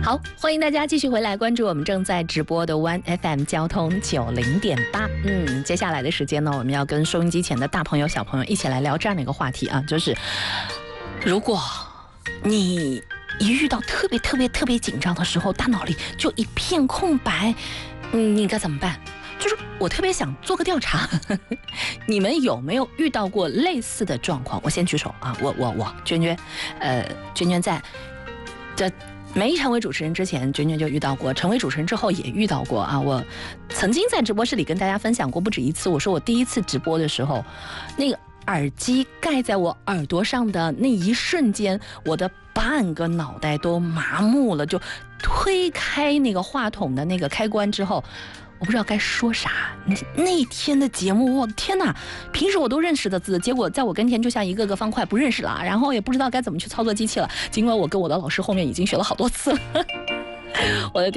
好，欢迎大家继续回来关注我们正在直播的 One FM 交通90.8。接下来的时间呢，我们要跟收音机前的大朋友、小朋友一起来聊这样的一个话题啊，就是如果你一遇到特别紧张的时候，大脑里就一片空白，你该怎么办？就是我特别想做个调查，你们有没有遇到过类似的状况？我先举手啊，我娟娟在这没成为主持人之前，娟娟就遇到过；成为主持人之后也遇到过啊。我曾经在直播室里跟大家分享过不止一次，我说我第一次直播的时候，那个耳机盖在我耳朵上的那一瞬间，我的半个脑袋都麻木了，就推开那个话筒的那个开关之后，我不知道该说啥。那天的节目，我的天哪！平时我都认识的字，结果在我跟前就像一个个方块，不认识了，然后也不知道该怎么去操作机器了。尽管我跟我的老师后面已经学了好多次了，我的